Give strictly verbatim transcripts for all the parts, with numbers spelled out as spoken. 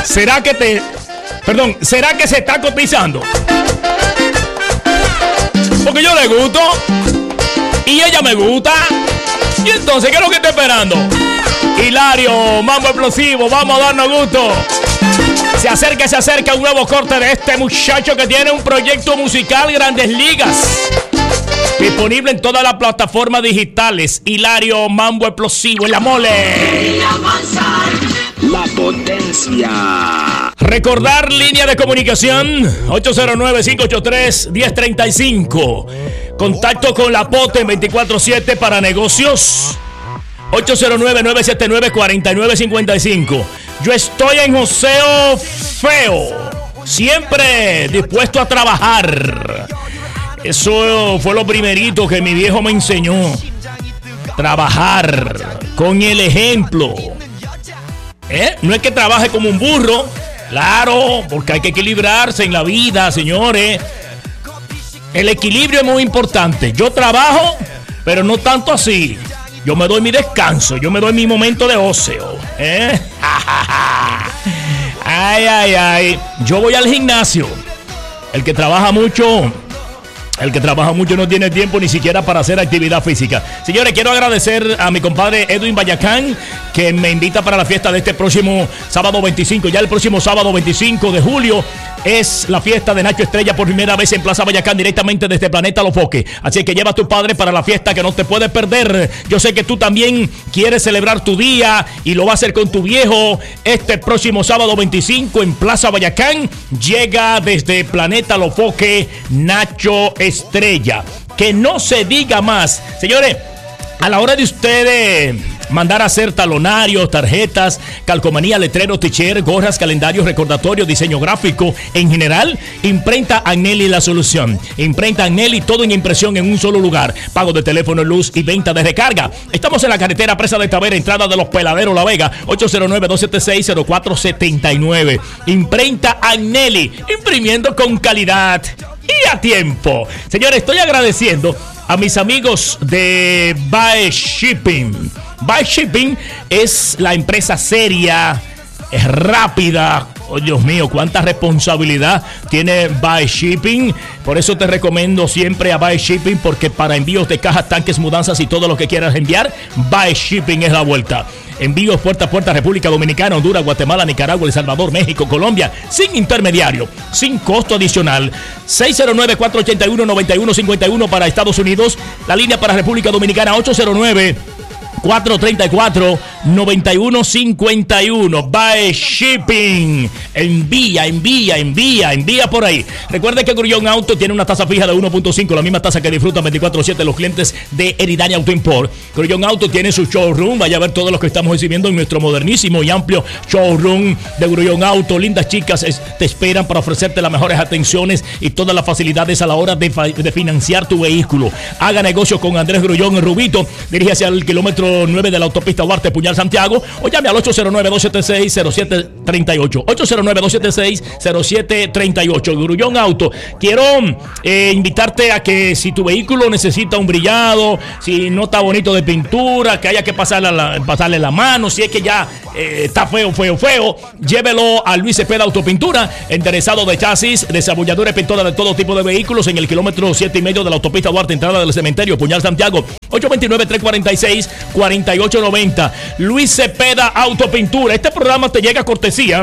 ¿Será que te... Perdón, ¿será que se está cotizando? Porque yo le gusto y ella me gusta. Y entonces, ¿qué es lo que está esperando? Hilario, Mambo Explosivo, vamos a darnos gusto. Se acerca, se acerca un nuevo corte de este muchacho que tiene un proyecto musical Grandes Ligas. Disponible en todas las plataformas digitales. Hilario, Mambo Explosivo en la mole. La potencia. Recordar línea de comunicación ocho cero nueve, cinco ocho tres, uno cero tres cinco. Contacto con la Pote veinticuatro siete para negocios ocho cero nueve, nueve siete nueve, cuatro nueve cinco cinco. Yo estoy en Joseo Feo, siempre dispuesto a trabajar. Eso fue lo primerito que mi viejo me enseñó. Trabajar con el ejemplo. ¿Eh? No es que trabaje como un burro. Claro, porque hay que equilibrarse en la vida, señores. El equilibrio es muy importante. Yo trabajo, pero no tanto así. Yo me doy mi descanso, yo me doy mi momento de ocio. ¿Eh? Ay, ay, ay. Yo voy al gimnasio. El que trabaja mucho... El que trabaja mucho no tiene tiempo ni siquiera para hacer actividad física. Señores, quiero agradecer a mi compadre Edwin Bayacán, que me invita para la fiesta de este próximo sábado veinticinco. Ya el próximo sábado veinticinco de julio es la fiesta de Nacho Estrella por primera vez en Plaza Bayacán, directamente desde Planeta Los Foques. Así que lleva a tu padre para la fiesta que no te puedes perder. Yo sé que tú también quieres celebrar tu día y lo vas a hacer con tu viejo. Este próximo sábado veinticinco en Plaza Bayacán llega desde Planeta Los Foques Nacho Estrella. Que no se diga más. Señores, a la hora de ustedes mandar a hacer talonarios, tarjetas, calcomanía, letreros, t-shirt, gorras, calendarios, recordatorios, diseño gráfico, en general, Imprenta Agnelli la solución. Imprenta Agnelli, todo en impresión en un solo lugar. Pago de teléfono, luz y venta de recarga. Estamos en la carretera Presa de Tavera, entrada de Los Peladeros, La Vega, ocho cero nueve, dos siete seis, cero cuatro siete nueve. Imprenta Agnelli, imprimiendo con calidad y a tiempo. Señores, estoy agradeciendo a mis amigos de Buy Shipping. Buy Shipping es la empresa seria, es rápida. Oh, Dios mío, cuánta responsabilidad tiene Buy Shipping. Por eso te recomiendo siempre a Buy Shipping, porque para envíos de cajas, tanques, mudanzas y todo lo que quieras enviar, Buy Shipping es la vuelta. Envíos puerta a puerta, República Dominicana, Honduras, Guatemala, Nicaragua, El Salvador, México, Colombia, sin intermediario, sin costo adicional. seis cero nueve, cuatro ocho uno, nueve uno cinco uno para Estados Unidos. La línea para República Dominicana, ocho cero nueve, cuatro tres cuatro, nueve uno cinco uno. Buy Shipping. Envía, envía, envía, envía por ahí. Recuerde que Grullón Auto tiene una tasa fija de uno punto cinco, la misma tasa que disfrutan veinticuatro siete los clientes de Eridania Auto Import. Grullón Auto tiene su showroom. Vaya a ver todo lo que estamos exhibiendo en nuestro modernísimo y amplio showroom de Grullón Auto. Lindas chicas es, te esperan para ofrecerte las mejores atenciones y todas las facilidades a la hora de, de financiar tu vehículo. Haga negocio con Andrés Grullón en Rubito. Diríjase al kilómetro nueve de la autopista Duarte, Puñal, Santiago, o llame al ocho cero nueve, dos siete seis, cero siete tres ocho. ocho cero nueve, dos siete seis, cero siete tres ocho. Grullón Auto. Quiero eh, invitarte a que si tu vehículo necesita un brillado, si no está bonito de pintura, que haya que pasarle la, pasarle la mano, si es que ya eh, está feo, feo, feo, llévelo a Luis Cepeda Autopintura, interesado de chasis, desarrolladora y pintora de todo tipo de vehículos en el kilómetro siete y medio de la autopista Duarte, entrada del cementerio, Puñal, Santiago. ocho dos nueve, tres cuatro seis, cuatro ocho nueve cero. Luis Cepeda Autopintura. Este programa te llega a cortesía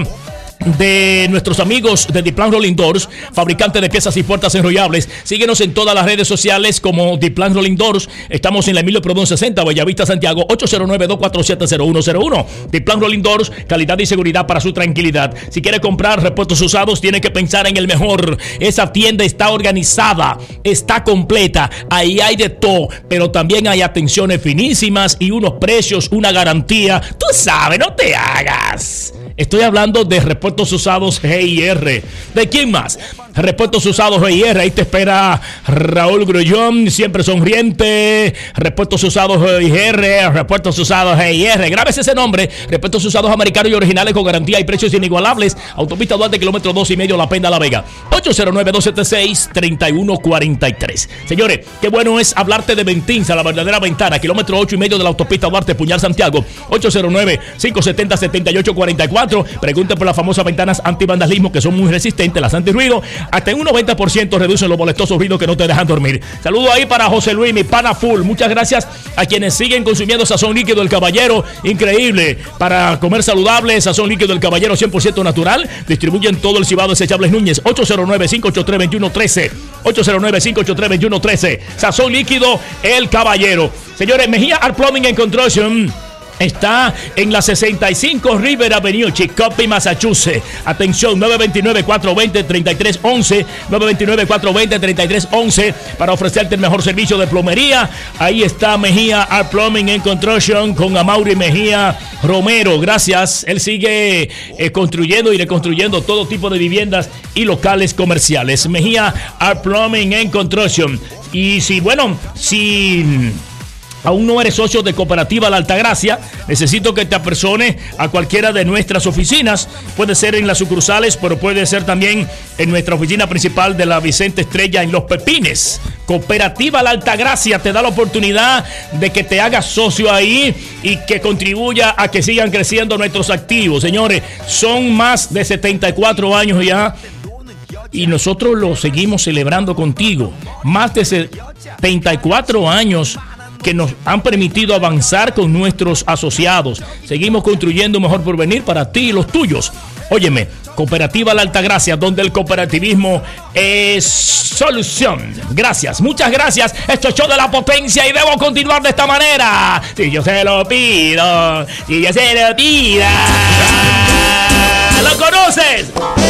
de nuestros amigos de Diplan Rolling Doors, fabricante de piezas y puertas enrollables. Síguenos en todas las redes sociales como Diplan Rolling Doors. Estamos en la Emilio Prodón sesenta, Bellavista, Santiago, ocho cero nueve, dos cuatro siete, cero uno cero uno. Diplan Rolling Doors, calidad y seguridad para su tranquilidad. Si quiere comprar repuestos usados, tiene que pensar en el mejor. Esa tienda está organizada, está completa, ahí hay de todo, pero también hay atenciones finísimas y unos precios, una garantía. Tú sabes, no te hagas. Estoy hablando de repuestos usados G I R. ¿De quién más? Repuestos Usados G I R, ahí te espera Raúl Grullón, siempre sonriente. Repuestos Usados G I R, Repuestos Usados G I R, grábese ese nombre. Repuestos Usados americanos y originales con garantía y precios inigualables. Autopista Duarte, kilómetro dos y medio, La Penda, La Vega. ocho cero nueve, dos siete seis, tres uno cuatro tres. Señores, qué bueno es hablarte de Ventinza, la verdadera ventana, kilómetro ocho y medio de la autopista Duarte, Puñal, Santiago. ocho cero nueve, cinco siete cero, siete ocho cuatro cuatro. Pregunte por las famosas ventanas antivandalismo que son muy resistentes, las antirruido. Hasta en un noventa por ciento reducen los molestosos ruidos que no te dejan dormir. Saludo ahí para José Luis, mi pana full. Muchas gracias a quienes siguen consumiendo Sazón Líquido El Caballero. Increíble. Para comer saludable, Sazón Líquido El Caballero cien por ciento natural. Distribuyen todo el Cibao Desechables Núñez. ocho cero nueve, cinco ocho tres, dos uno uno tres. ocho cero nueve, cinco ocho tres, dos uno uno tres. Sazón Líquido El Caballero. Señores, Mejía Art Plumbing and Construction está en la sesenta y cinco River Avenue, Chicopee, Massachusetts. Atención, nueve dos nueve, cuatro dos cero, tres tres uno uno, nueve dos nueve, cuatro dos cero, tres tres uno uno, para ofrecerte el mejor servicio de plomería. Ahí está Mejía Art Plumbing and Construction con Amaury Mejía Romero. Gracias. Él sigue eh, construyendo y reconstruyendo todo tipo de viviendas y locales comerciales. Mejía Art Plumbing and Construction. Y si, bueno, si aún no eres socio de Cooperativa La Altagracia, necesito que te apersones a cualquiera de nuestras oficinas. Puede ser en las sucursales, pero puede ser también en nuestra oficina principal de la Vicente Estrella en Los Pepines. Cooperativa La Altagracia te da la oportunidad de que te hagas socio ahí y que contribuya a que sigan creciendo nuestros activos. Señores, son más de setenta y cuatro años ya y nosotros lo seguimos celebrando contigo. Más de setenta y cuatro años que nos han permitido avanzar con nuestros asociados. Seguimos construyendo un mejor porvenir para ti y los tuyos. Óyeme, Cooperativa La Altagracia, donde el cooperativismo es solución. Gracias, muchas gracias. Esto es Show de la Potencia y debo continuar de esta manera. Si yo se lo pido, si yo se lo pido. ¿Lo conoces?